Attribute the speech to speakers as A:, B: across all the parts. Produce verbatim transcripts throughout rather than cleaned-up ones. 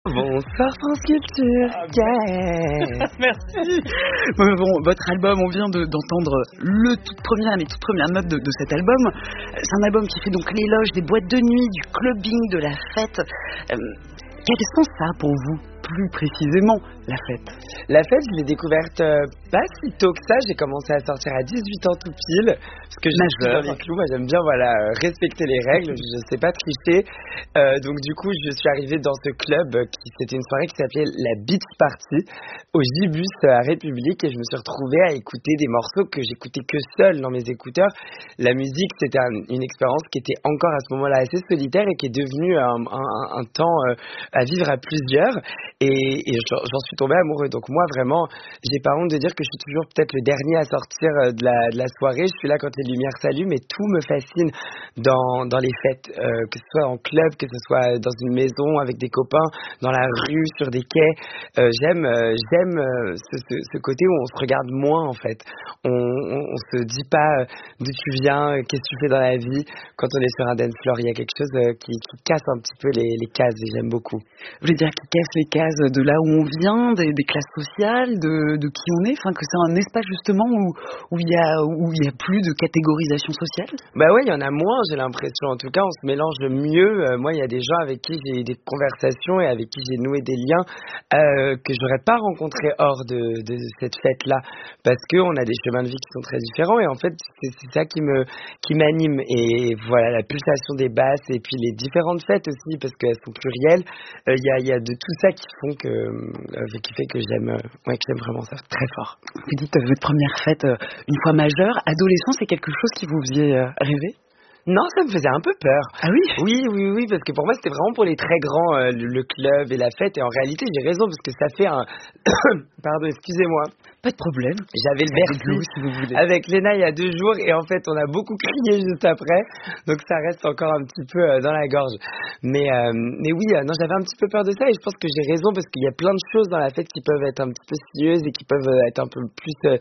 A: Bonsoir France Culture,
B: Ah,
A: yeah.
B: merci.
A: Bon, bon, votre album, on vient de, d'entendre le tout premier, les toutes premières notes de, de cet album. C'est un album qui fait donc l'éloge des boîtes de nuit, du clubbing, de la fête. Euh, quel sens ça a pour vous, plus précisément, la fête?
B: La fête, je l'ai découverte euh, pas si tôt que ça. J'ai commencé à sortir à dix-huit ans tout pile, parce que je suis dans les clous. Moi, j'aime bien, voilà, euh, respecter les règles. Je ne sais pas tricher. Euh, donc, du coup, je suis arrivée dans ce club euh, qui c'était une soirée qui s'appelait la Beach Party au Gibus euh, à République, et je me suis retrouvée à écouter des morceaux que j'écoutais que seule dans mes écouteurs. La musique, c'était un, une expérience qui était encore à ce moment-là assez solitaire et qui est devenue un, un, un temps euh, à vivre à plusieurs. Et, et j'en, j'en suis tombée amoureux. Donc moi, vraiment, j'ai pas honte de dire que je suis toujours peut-être le dernier à sortir de la, de la soirée. Je suis là quand les lumières s'allument, et tout me fascine dans, dans les fêtes, euh, que ce soit en club, que ce soit dans une maison avec des copains, dans la rue, sur des quais. Euh, j'aime euh, j'aime euh, ce, ce, ce côté où on se regarde moins, en fait. On, on, on se dit pas euh, d'où tu viens, euh, qu'est-ce que tu fais dans la vie. Quand on est sur un dance floor, il y a quelque chose euh, qui, qui casse un petit peu les, les cases, et j'aime beaucoup.
A: Vous voulez dire qui casse les cases de là où on vient, des, des classes sociales, de, de qui on est, enfin que c'est un espace justement où où il y a où il y a plus de catégorisation sociale?
B: Bah ouais, il y en a moins, j'ai l'impression. En tout cas, on se mélange mieux. Euh, moi, il y a des gens avec qui j'ai eu des conversations et avec qui j'ai noué des liens euh, que j'aurais pas rencontrés hors de, de cette fête-là, parce que on a des chemins de vie qui sont très différents. Et en fait, c'est, c'est ça qui me qui m'anime. Et voilà, la pulsation des basses et puis les différentes fêtes aussi, parce qu'elles sont plurielles. Il euh, y a il y a de tout ça qui font que euh, qui fait que j'aime euh, ouais que j'aime vraiment ça très fort.
A: Vous dites euh, votre première fête euh, une fois majeure, adolescent, c'est quelque chose qui vous faisait euh, rêver?
B: Non, ça me faisait un peu peur.
A: Ah oui?
B: Oui, oui, oui, parce que pour moi, c'était vraiment pour les très grands, euh, le, le club et la fête. Et en réalité, j'ai raison, parce que ça fait un... Pardon, excusez-moi.
A: Pas de problème.
B: J'avais le Bercy
A: si vous voulez.
B: avec Léna il y a deux jours, et en fait, on a beaucoup crié juste après. Donc, ça reste encore un petit peu euh, dans la gorge. Mais, euh, mais oui, euh, non, j'avais un petit peu peur de ça, et je pense que j'ai raison, parce qu'il y a plein de choses dans la fête qui peuvent être un petit peu scieuses et qui peuvent être un peu plus... Euh,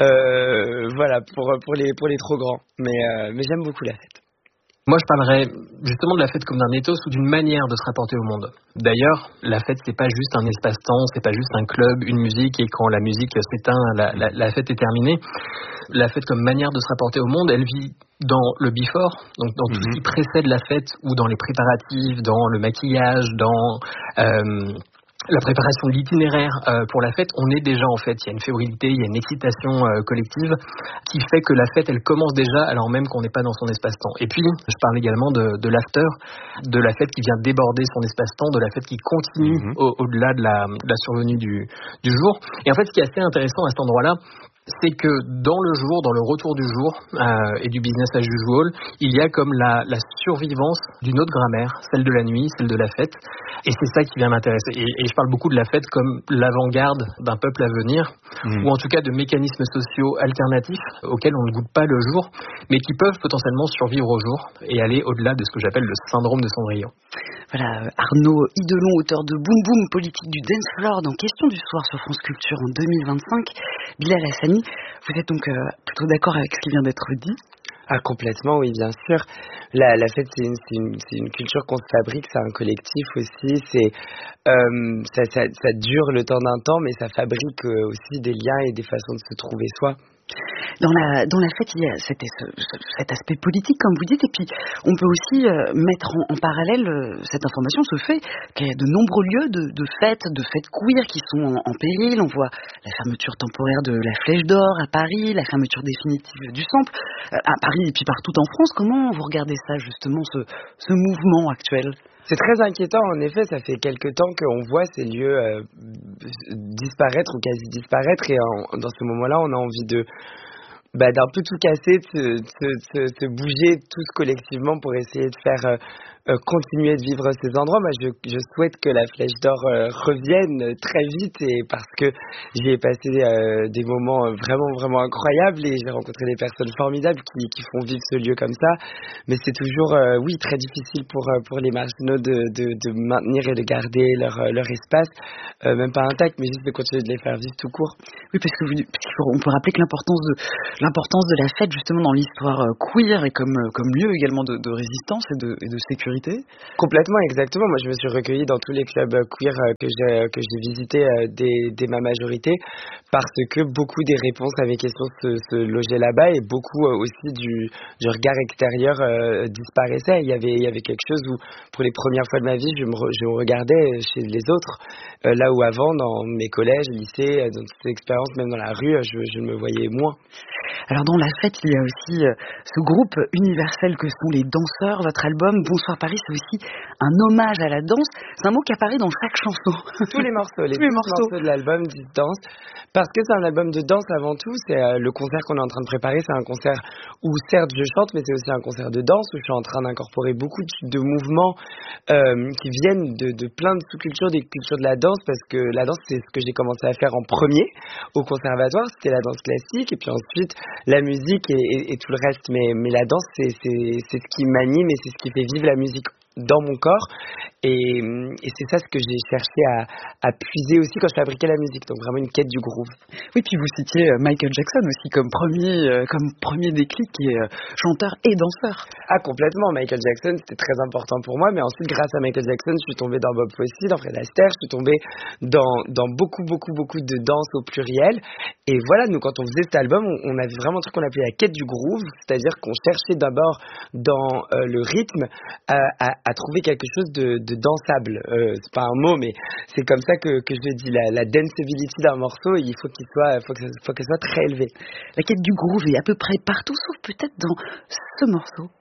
B: euh, voilà, pour, pour, les, pour les trop grands. Mais, euh, mais j'aime beaucoup la fête.
C: Moi, je parlerais justement de la fête comme d'un ethos ou d'une manière de se rapporter au monde. D'ailleurs, la fête, c'est pas juste un espace-temps, c'est pas juste un club, une musique, et quand la musique s'éteint, la, la, la fête est terminée. La fête comme manière de se rapporter au monde, elle vit dans le before, donc dans tout mm-hmm. ce qui précède la fête, ou dans les préparatifs, dans le maquillage, dans... Euh, la préparation de l'itinéraire euh, pour la fête. On est déjà, en fait, il y a une fébrilité, il y a une excitation euh, collective qui fait que la fête, elle commence déjà alors même qu'on n'est pas dans son espace-temps. Et puis, je parle également de, de l'after, de la fête qui vient déborder son espace-temps, de la fête qui continue mm-hmm. au, au-delà de la, de la survenue du, du jour. Et en fait, ce qui est assez intéressant à cet endroit-là, c'est que dans le jour, dans le retour du jour euh, et du business as usual, il y a comme la, la survivance d'une autre grammaire, celle de la nuit, celle de la fête. Et c'est ça qui vient m'intéresser. Et, et je parle beaucoup de la fête comme l'avant-garde d'un peuple à venir, mmh. ou en tout cas de mécanismes sociaux alternatifs auxquels on ne goûte pas le jour, mais qui peuvent potentiellement survivre au jour et aller au-delà de ce que j'appelle le syndrome de Cendrillon.
A: Voilà, Arnaud Idelon, auteur de Boum Boum, politique du dance floor, dans Question du soir sur France Culture en deux mille vingt-cinq. Bilal Hassani, vous êtes donc euh, plutôt d'accord avec ce qui vient d'être dit?
B: Ah, complètement, oui, bien sûr. La, la fête, c'est une, c'est, une, c'est une culture qu'on se fabrique, c'est un collectif aussi. C'est, euh, ça, ça, ça dure le temps d'un temps, mais ça fabrique euh, aussi des liens et des façons de se trouver soi.
A: Dans la, dans la fête, il y a cet, cet aspect politique, comme vous dites, et puis on peut aussi euh, mettre en, en parallèle euh, cette information, ce fait qu'il y a de nombreux lieux de, de fêtes, de fêtes queer qui sont en, en péril. On voit la fermeture temporaire de la Flèche d'Or à Paris, la fermeture définitive du Sample euh, à Paris et puis partout en France. Comment vous regardez ça, justement, ce, ce mouvement actuel ?
B: C'est très inquiétant, en effet, ça fait quelque temps qu'on voit ces lieux euh, disparaître ou quasi disparaître, et en, dans ce moment-là, on a envie de bah, d'un peu tout casser, de se bouger tous collectivement pour essayer de faire euh, euh, continuer de vivre ces endroits. Moi, je, je souhaite que la Flèche d'Or euh, revienne très vite, et parce que j'y ai passé euh, des moments vraiment, vraiment incroyables, et j'ai rencontré des personnes formidables qui, qui font vivre ce lieu comme ça. Mais c'est toujours, euh, oui, très difficile pour, pour les marginaux de, de, de maintenir et de garder leur, leur espace, euh, même pas intact, mais juste de continuer de les faire vivre tout court.
A: Oui, parce que vous, on peut rappeler que l'importance de l'importance de la fête, justement, dans l'histoire queer, et comme, comme lieu également de, de résistance et de, et de sécurité, majorité?
B: Complètement, exactement. Moi, je me suis recueillie dans tous les clubs queer que j'ai que j'ai visités dès, dès ma majorité, parce que beaucoup des réponses à mes questions se, se logeaient là-bas, et beaucoup aussi du, du regard extérieur euh, disparaissait. Il y avait il y avait quelque chose où, pour les premières fois de ma vie, je me, re, je me regardais chez les autres, euh, là où avant, dans mes collèges, lycées, dans toutes ces expériences, même dans la rue, je, je me voyais moins.
A: Alors dans la fête, il y a aussi euh, ce groupe universel que sont les danseurs. Votre album Bonsoir Paris, c'est aussi un hommage à la danse. C'est un mot qui apparaît dans chaque chanson.
B: Tous les morceaux, les,
A: Tous les morceaux.
B: morceaux de l'album disent danse, parce que c'est un album de danse avant tout. C'est euh, le concert qu'on est en train de préparer, c'est un concert où certes je chante, mais c'est aussi un concert de danse où je suis en train d'incorporer beaucoup de, de mouvements euh, qui viennent de, de plein de sous-cultures, des cultures de la danse, parce que la danse, c'est ce que j'ai commencé à faire en premier au conservatoire, c'était la danse classique, et puis ensuite la musique et, et, et tout le reste, mais, mais la danse, c'est, c'est, c'est ce qui m'anime et c'est ce qui fait vivre la musique dans mon corps, et, et c'est ça ce que j'ai cherché à, à puiser aussi quand je fabriquais la musique, donc vraiment une quête du groove.
A: Oui, puis vous citiez Michael Jackson aussi comme premier, euh, comme premier déclic, qui est euh, chanteur et danseur.
B: Ah, complètement. Michael Jackson, c'était très important pour moi, mais ensuite, grâce à Michael Jackson, je suis tombée dans Bob Fosse, dans Fred Astaire, je suis tombée dans, dans beaucoup, beaucoup, beaucoup de danse au pluriel. Et voilà, nous, quand on faisait cet album, on, on avait vraiment un truc qu'on appelait la quête du groove, c'est-à-dire qu'on cherchait d'abord dans euh, le rythme à, à, à trouver quelque chose de, de dansable. Euh, c'est pas un mot, mais c'est comme ça que, que je le dis. La, la danceability d'un morceau, il faut qu'il soit, faut que, faut qu'elle soit très élevée.
A: La quête du groove est à peu près partout, sauf peut-être dans ce morceau.